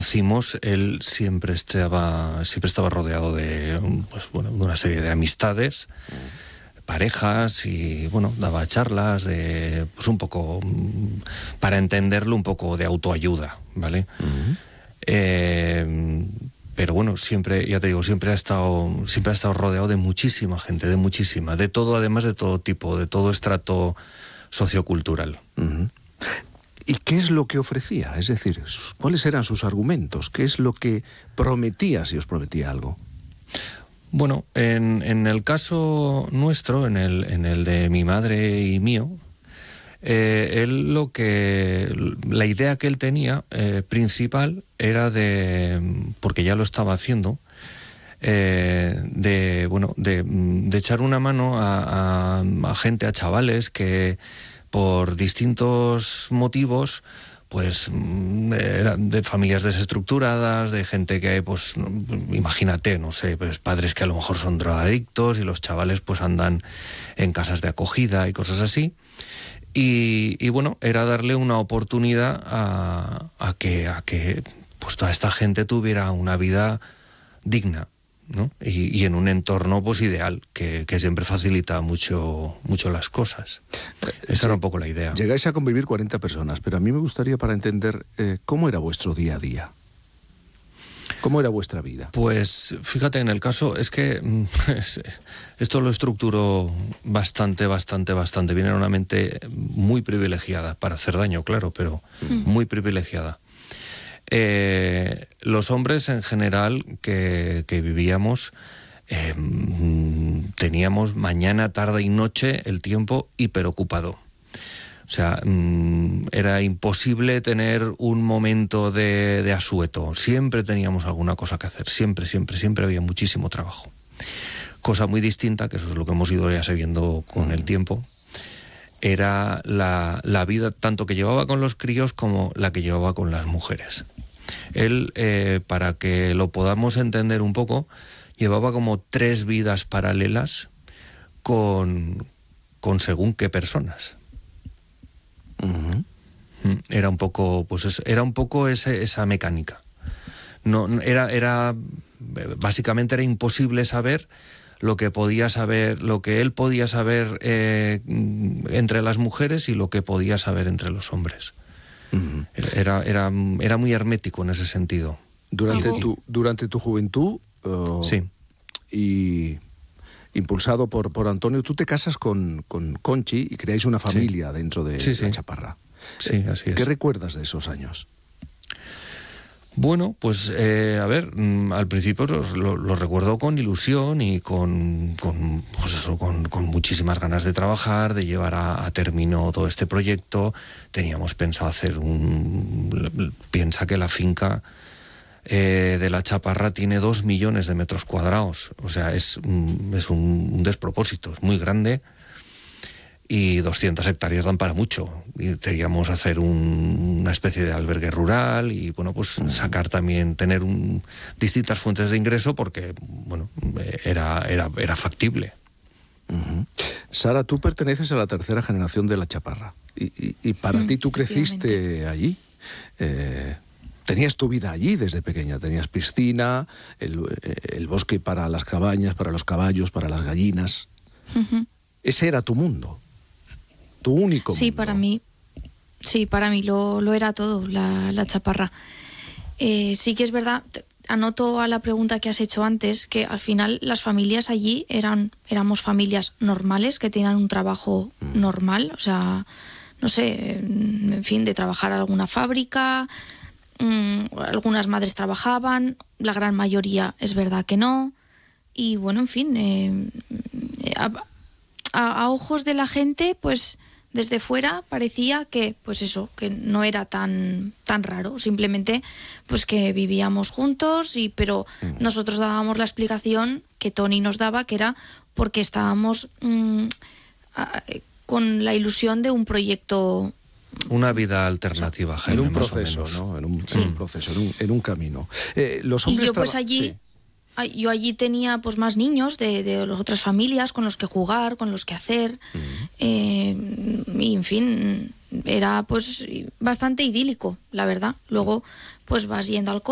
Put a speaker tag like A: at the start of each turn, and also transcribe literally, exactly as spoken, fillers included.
A: conocimos, él siempre estaba, siempre estaba rodeado de, pues, bueno, de una serie de amistades, parejas, y bueno, daba charlas de, pues un poco, para entenderlo, un poco de autoayuda, ¿vale? Uh-huh. Eh, pero bueno, siempre, ya te digo, siempre ha estado, siempre ha estado rodeado de muchísima gente, de muchísima, de todo, además de todo tipo, de todo estrato sociocultural.
B: Uh-huh. ¿Y qué es lo que ofrecía? Es decir, ¿cuáles eran sus argumentos? ¿Qué es lo que prometía, si os prometía algo?
A: Bueno, en, en el caso nuestro, en el, en el de mi madre y mío, eh, él lo que, la idea que él tenía eh, principal era de, porque ya lo estaba haciendo, eh, de, bueno, de, de echar una mano a, a, a gente, a chavales que por distintos motivos, pues eran de familias desestructuradas, de gente que, pues, imagínate, no sé, pues padres que a lo mejor son drogadictos y los chavales pues andan en casas de acogida y cosas así. Y, y bueno, era darle una oportunidad a, a que, a que pues toda esta gente tuviera una vida digna, ¿no? Y, y en un entorno pues ideal, que, que siempre facilita mucho, mucho las cosas. Esa sí, era un poco la idea.
B: Llegáis a convivir cuarenta personas, pero a mí me gustaría, para entender, eh, ¿cómo era vuestro día a día? ¿Cómo era vuestra vida?
A: Pues fíjate, en el caso, es que esto lo estructuró bastante, bastante, bastante. Viene en una mente muy privilegiada, para hacer daño, claro, pero mm. muy privilegiada. Eh, los hombres en general que, que vivíamos, eh, teníamos mañana, tarde y noche el tiempo hiperocupado. O sea, mmm, era imposible tener un momento de, de asueto. Siempre teníamos alguna cosa que hacer, siempre, siempre, siempre había muchísimo trabajo. Cosa muy distinta, que eso es lo que hemos ido ya sabiendo con el tiempo, era la, la vida tanto que llevaba con los críos como la que llevaba con las mujeres. Él, eh, para que lo podamos entender un poco, llevaba como tres vidas paralelas con, con según qué personas. Uh-huh. Era un poco, pues era un poco ese, esa mecánica. No, era, era, básicamente era imposible saber lo que podía saber, lo que él podía saber eh, entre las mujeres y lo que podía saber entre los hombres. Uh-huh. Era, era, era muy hermético en ese sentido.
B: Durante tu, durante tu juventud, uh,
A: sí.
B: y impulsado por, por Antonio, tú te casas con, con Conchi y creáis una familia sí. dentro de
A: sí,
B: La
A: sí.
B: Chaparra.
A: Sí, así es.
B: ¿Qué recuerdas de esos años?
A: Bueno, pues eh, a ver, mmm, al principio lo, lo, lo recuerdo con ilusión y con, con, pues eso, con, con muchísimas ganas de trabajar, de llevar a, a término todo este proyecto. Teníamos pensado hacer un... Piensa que la finca eh, de La Chaparra tiene dos millones de metros cuadrados. O sea, es, es un, un despropósito, es muy grande. Y doscientas hectáreas dan para mucho. Y queríamos hacer un, una especie de albergue rural y, bueno, pues uh-huh. sacar también, tener un, distintas fuentes de ingreso porque, bueno, era, era, era factible.
B: Uh-huh. Sara, tú perteneces a la tercera generación de La Chaparra. Y, y, y para uh-huh. ti, tú creciste allí. Eh, tenías tu vida allí desde pequeña. Tenías piscina, el, el bosque para las cabañas, para los caballos, para las gallinas. Uh-huh. Ese era tu mundo. Tu único
C: sí,
B: mundo.
C: Para mí, sí, para mí lo, lo era todo, la, la Chaparra. Eh, sí que es verdad, anoto a la pregunta que has hecho antes, que al final las familias allí eran, éramos familias normales, que tenían un trabajo mm. normal, o sea, no sé, en fin, de trabajar en alguna fábrica, mmm, algunas madres trabajaban, la gran mayoría es verdad que no, y bueno, en fin, eh, a, a, a ojos de la gente, pues desde fuera parecía que, pues eso, que no era tan, tan raro, simplemente pues que vivíamos juntos, y pero mm. nosotros dábamos la explicación que Tony nos daba, que era porque estábamos mmm, a, con la ilusión de un proyecto.
A: Una vida alternativa, Jaime,
B: en un proceso, ¿no? En un, sí. en un proceso, en un, en un camino. Eh, los hombres
C: y yo pues
B: traba-
C: allí...
B: Sí.
C: Yo allí tenía pues más niños de, de las otras familias con los que jugar, con los que hacer, uh-huh. eh, y en fin, era pues bastante idílico, la verdad. Luego pues vas yendo al